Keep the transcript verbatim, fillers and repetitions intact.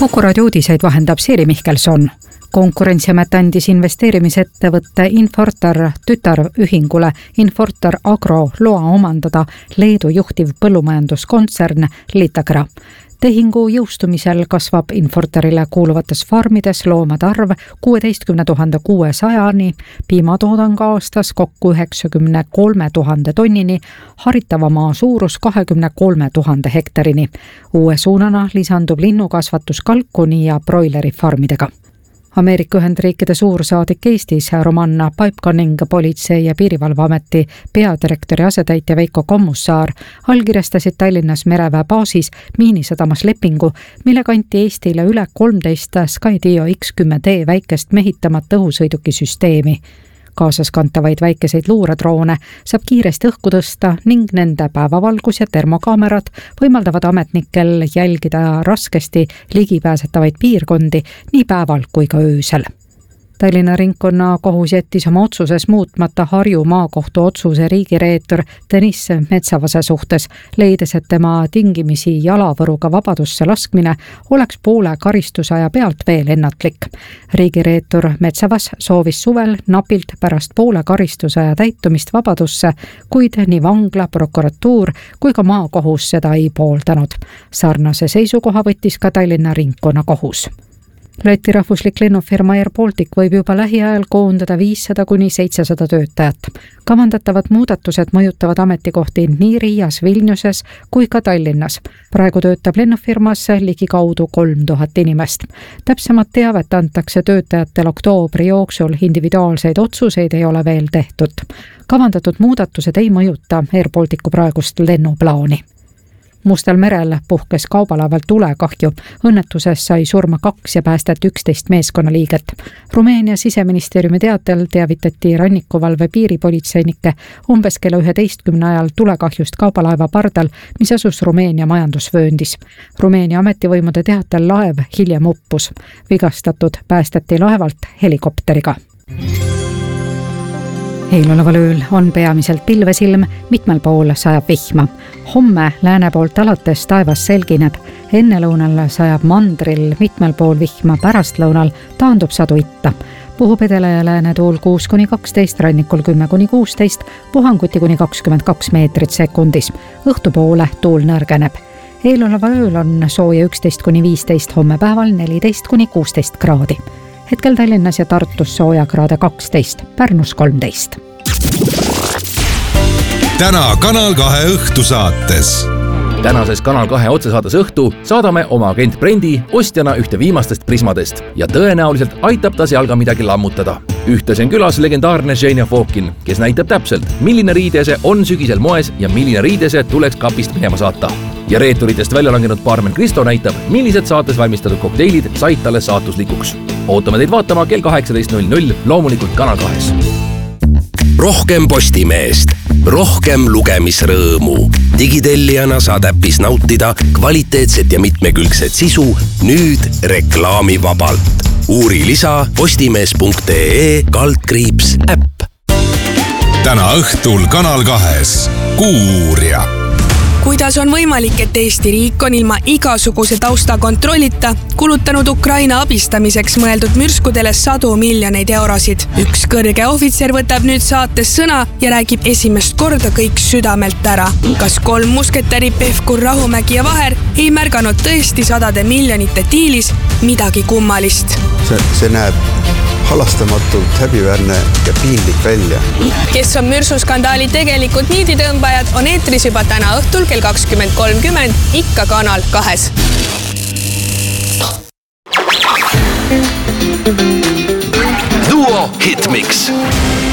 Kuku raadio uudiseid vahendab Siiri Mihkelson. Konkurentsiamet andis investeerimisettevõtte Infortar tütarühingule Infortar Agro loa omandada Leedu juhtiv põllumajanduskontsern Litagra. Tehingu jõustumisel kasvab Infortarile kuuluvates farmides loomade arv kuueteistkümne tuhande kuuesajani, piimatoodang aastas kokku üheksakümne kolme tuhande tonnini, haritava maa suurus kahekümne kolme tuhande hektarini. Uue suunana lisandub linnukasvatus kalkuni ja broileri farmidega. Ameerika Ühendriikide suursaadik Eestis Romanna Paipkanning politsei- ja piirivalveameti peadirektori asetäitja Veiko Kommussaar allkirjastasid Tallinnas mereväe baasis Miinisadamas lepingu, mille kanti Eestile üle kolmteist Skydio X kümme D väikest mehitamata õhusõidukisüsteemi. Kaasas kantavaid väikeseid luuredroone saab kiiresti õhku tõsta ning nende päevavalgus ja termokaamerad võimaldavad ametnikel jälgida raskesti ligipääsetavaid piirkondi nii päeval kui ka öösel. Tallinna ringkonna kohus jättis oma otsuses muutmata Harju maakohtu otsuse riigireetur Deniss Metsavase suhtes, leides, et tema tingimisi jalavõruga vabadusse laskmine oleks poole karistusaja pealt veel ennatlik. Riigireetur Metsavas soovis suvel napilt pärast poole karistusaja täitumist vabadusse, kuid nii vangla, prokuratuur kui ka maakohus seda ei pooldanud. Sarnase seisukoha võttis ka Tallinna ringkonna kohus. Läti rahvuslik lennufirma Air Baltic võib juba lähiajal koondada viissada kuni seitsesada töötajat. Kavandatavad muudatused mõjutavad ametikohti nii Riias, Vilniuses kui ka Tallinnas. Praegu töötab lennufirmas ligi kaudu kolm tuhat inimest. Täpsemat teavet antakse töötajatel oktoobri jooksul, individuaalseid otsuseid ei ole veel tehtud. Kavandatud muudatused ei mõjuta Air Balticu praegust lennuplaani. Mustal merel puhkes kaubalaeval tulekahju. Õnnetuses sai surma kaks ja päästeti üksteist meeskonnaliiget. Rumeenia siseministeeriumi teatel teavitati rannikuvalve piiripolitseinike umbes kella üheteistkümne ajal tulekahjust kaubalaeva pardal, mis asus Rumeenia majandusvööndis. Rumeenia ametivõimude teatel laev hiljem uppus. Vigastatud päästeti laevalt helikopteriga. Eiloleval ööl on peamiselt pilvesilm, mitmel pool sajab vihma. Homme lääne poolt alates taevas selgineb. Ennelõunal sajab mandril mitmel pool vihma, pärastlõunal taandub sadu itta. Puhub edela ja lääne tuul kuus kuni kaksteist, rannikul kümme kuni kuusteist, puhanguti kuni kakskümmend kaks meetrit sekundis. Õhtupoole tuul nõrgeneb. Eiloleva ööl on sooja üksteist kuni viisteist, homme päeval neliteist kuni kuusteist kraadi. Hetkel Tallinnas ja Tartus sooja kraade kaksteist, Pärnus kolmteist. Täna Kanal kahe õhtusaates. Tänases Kanal kahe otsesaates Õhtu saadame oma agent Brendi ostjana ühte viimastest prismadest ja tõenäoliselt aitab ta seal ka midagi lammutada. Ühtlasi on külas legendaarne Ženja Fokin, kes näitab täpselt, milline riidese on sügisel moes ja milline riidese tuleks kapist minema saata. Ja reeturitest välja langenud baarmen Kristo näitab, millised saates valmistatud kokteilid said talle saatuslikuks. Ootame teid vaatama kell kaheksateist null null, loomulikult Kanal kahes. Rohkem Postimeest, rohkem lugemisrõõmu. Digitellijana saad äppis nautida kvaliteetset ja mitmekülgset sisu nüüd reklaamivabalt. Uuri lisa postimees.ee kaldkriips äpp. Täna õhtul Kanal kahes Kuuuurija. Kuidas on võimalik, et Eesti riik on ilma igasuguse tausta kontrollita kulutanud Ukraina abistamiseks mõeldud mürskudele sadu miljoneid eurosid? Üks kõrge ohvitser võtab nüüd saates sõna ja räägib esimest korda kõik südamelt ära. Kas kolm musketäri Pevkur, Rahumägi ja Vaher ei märganud tõesti sadade miljonite diilis midagi kummalist? See, see näeb halastamatult häbiväärne ja piinlik välja. Kes on mürsuskandaali tegelikult niiditõmbajad, on eetris juba täna õhtul kell kakskümmend kolmkümmend, ikka Kanal kahes. Duo Hitmix.